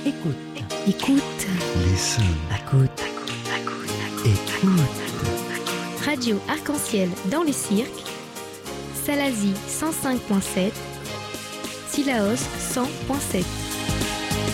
Écoute. Écoute. Listen. Écoute. Écoute. Radio Arc-en-Ciel dans le cirque. Salazie 105.7. Sillaos 100.7.